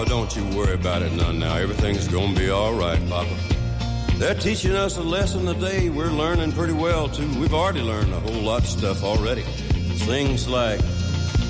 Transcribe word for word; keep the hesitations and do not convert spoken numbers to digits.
Don't you worry about it none now. Everything's gonna be all right, Papa. They're teaching us a lesson today we're learning pretty well, too. We've already learned a whole lot of stuff already. Things like